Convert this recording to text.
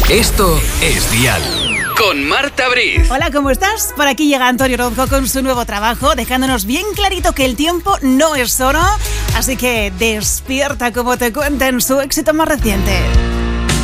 Esto es Dial. Con Marta Briz. Hola, ¿cómo estás? Por aquí llega Antonio Orozco con su nuevo trabajo, dejándonos bien clarito que el tiempo no es oro. Así que despierta como te cuenten su éxito más reciente.